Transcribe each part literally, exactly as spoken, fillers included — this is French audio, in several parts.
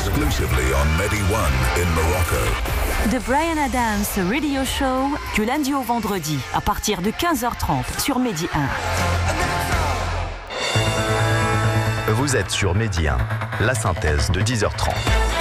exclusively on Medi One in Morocco. The Brian Adams Radio Show, du lundi au vendredi, à partir de quinze heures trente sur Medi un. Vous êtes sur Medi un, la synthèse de dix heures trente.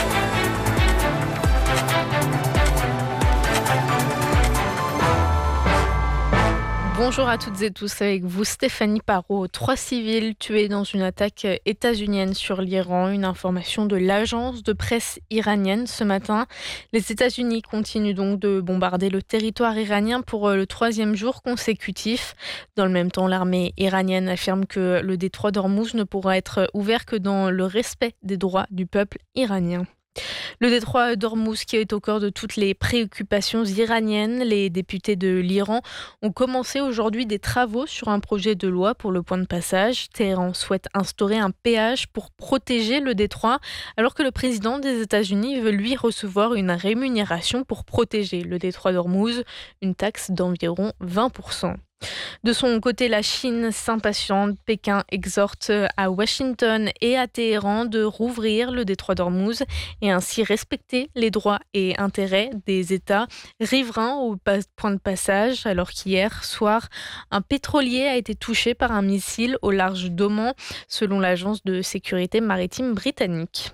Bonjour à toutes et tous, avec vous Stéphanie Parot. Trois civils tués dans une attaque états-unienne sur l'Iran, une information de l'agence de presse iranienne ce matin. Les États-Unis continuent donc de bombarder le territoire iranien pour le troisième jour consécutif. Dans le même temps, l'armée iranienne affirme que le détroit d'Ormuz ne pourra être ouvert que dans le respect des droits du peuple iranien. Le détroit d'Ormuz qui est au cœur de toutes les préoccupations iraniennes. Les députés de l'Iran ont commencé aujourd'hui des travaux sur un projet de loi pour le point de passage. Téhéran souhaite instaurer un péage pour protéger le détroit, alors que le président des États-Unis veut lui recevoir une rémunération pour protéger le détroit d'Ormuz, une taxe d'environ vingt pour cent. De son côté, la Chine s'impatiente. Pékin exhorte à Washington et à Téhéran de rouvrir le détroit d'Ormuz et ainsi respecter les droits et intérêts des États riverains au point de passage, alors qu'hier soir, un pétrolier a été touché par un missile au large d'Oman, selon l'agence de sécurité maritime britannique.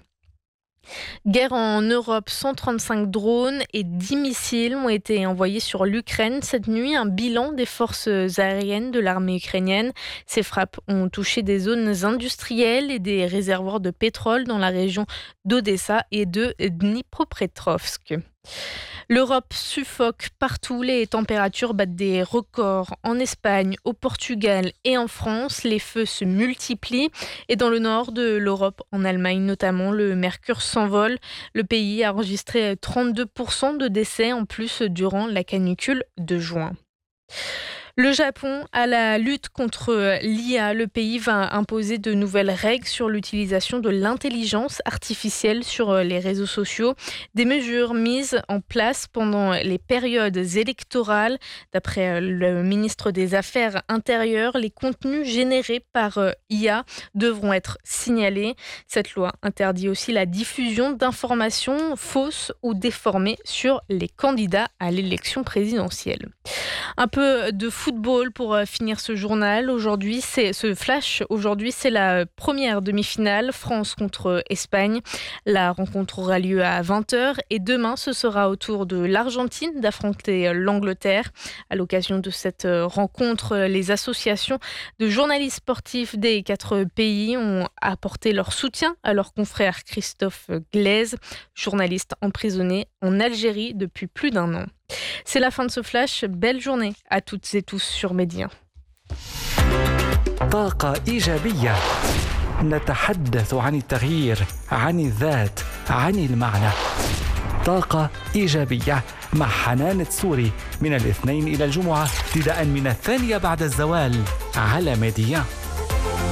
Guerre en Europe, cent trente-cinq drones et dix missiles ont été envoyés sur l'Ukraine cette nuit. Un bilan des forces aériennes de l'armée ukrainienne. Ces frappes ont touché des zones industrielles et des réservoirs de pétrole dans la région d'Odessa et de Dnipropetrovsk. L'Europe suffoque partout, les températures battent des records en Espagne, au Portugal et en France. Les feux se multiplient et dans le nord de l'Europe, en Allemagne notamment, le mercure s'envole. Le pays a enregistré trente-deux pour cent de décès en plus durant la canicule de juin. Le Japon à la lutte contre l'I A. Le pays va imposer de nouvelles règles sur l'utilisation de l'intelligence artificielle sur les réseaux sociaux. Des mesures mises en place pendant les périodes électorales. D'après le ministre des Affaires intérieures, les contenus générés par I A devront être signalés. Cette loi interdit aussi la diffusion d'informations fausses ou déformées sur les candidats à l'élection présidentielle. Un peu de football pour finir ce journal. Aujourd'hui, c'est ce flash. Aujourd'hui, c'est la première demi-finale, France contre Espagne. La rencontre aura lieu à vingt heures et demain, ce sera au tour de l'Argentine d'affronter l'Angleterre. À l'occasion de cette rencontre, les associations de journalistes sportifs des quatre pays ont apporté leur soutien à leur confrère Christophe Glaise, journaliste emprisonné en Algérie depuis plus d'un an. C'est la fin de ce flash. Belle journée à toutes et tous sur Medi un. طاقة إيجابية. نتحدث عن التغيير، عن الذات، عن المعنى. طاقة إيجابية مع حنان السوري من الاثنين إلى الجمعة ابتداء من الثانية بعد الزوال على ميديا.